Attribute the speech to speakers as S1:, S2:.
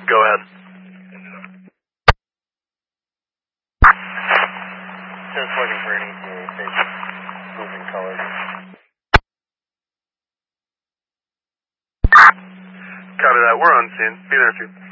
S1: Go ahead.
S2: Just looking for any communication. Moving colors.
S1: Copy that. We're on scene. Be there soon.